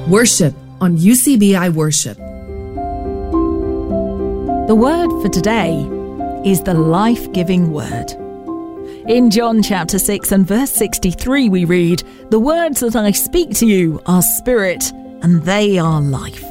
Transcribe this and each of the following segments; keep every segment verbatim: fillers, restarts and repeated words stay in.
Worship on U C B I Worship. The word for today is the life-giving word. In John chapter six and verse sixty-three we read, "The words that I speak to you are spirit and they are life."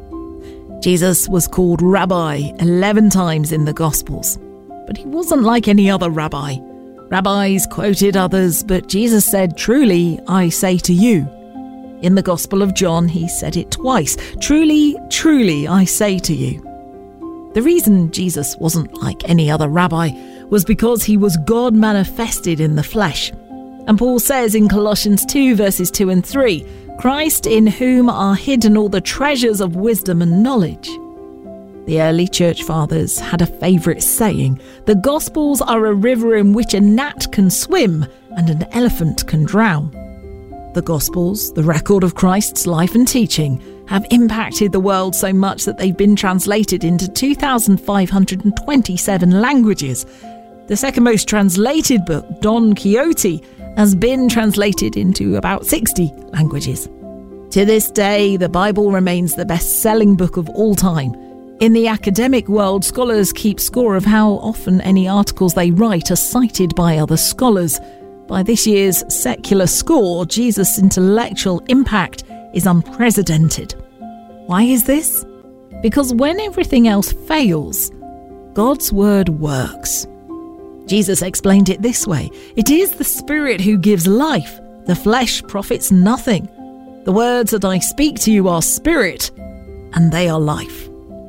Jesus was called Rabbi eleven times in the Gospels, but he wasn't like any other rabbi. Rabbis quoted others, but Jesus said, "Truly, I say to you." In the Gospel of John, he said it twice. "Truly, truly, I say to you." The reason Jesus wasn't like any other rabbi was because he was God manifested in the flesh. And Paul says in Colossians two verses two and three, "Christ in whom are hidden all the treasures of wisdom and knowledge." The early church fathers had a favourite saying, "The Gospels are a river in which a gnat can swim and an elephant can drown." The Gospels, the record of Christ's life and teaching, have impacted the world so much that they've been translated into two thousand five hundred twenty-seven languages. The second most translated book, Don Quixote, has been translated into about sixty languages. To this day, the Bible remains the best-selling book of all time. In the academic world, scholars keep score of how often any articles they write are cited by other scholars. By this year's secular score, Jesus' intellectual impact is unprecedented. Why is this? Because when everything else fails, God's word works. Jesus explained it this way: "It is the Spirit who gives life. The flesh profits nothing. The words that I speak to you are spirit, and they are life."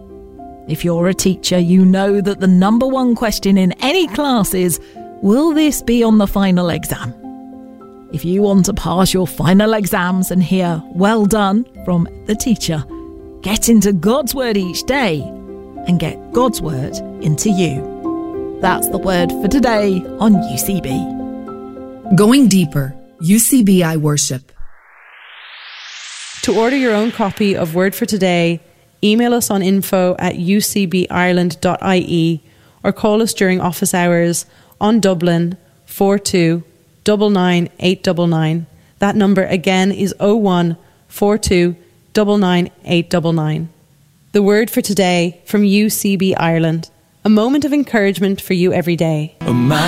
If you're a teacher, you know that the number one question in any class is, will this be on the final exam? If you want to pass your final exams and hear "well done" from the teacher, get into God's word each day and get God's word into you. That's the word for today on U C B. Going deeper, U C B I Worship. To order your own copy of Word for Today, email us on info at u c b ireland dot i e or call us during office hours on Dublin four two nine nine eight nine nine. That number again is oh one four two nine nine eight nine nine. The Word for Today from U C B Ireland. A moment of encouragement for you every day.